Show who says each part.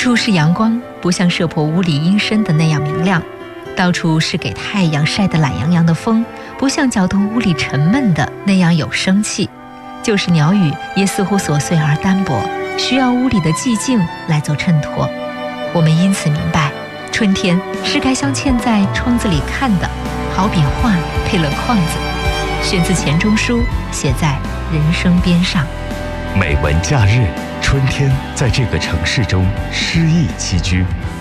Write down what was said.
Speaker 1: 处是阳光，不像射破屋里阴森的那样明亮；到处是给太阳晒得懒洋洋的风，不像搅动屋里沉闷的那样有生气。就是鸟语也似乎琐碎而单薄，需要屋里的寂静来做衬托。我们因此明白，春天是该像嵌在窗子里看的，好比画配了框子。选自钱钟书，写在人生边上。
Speaker 2: 美文假日，春天在这个城市中诗意栖居。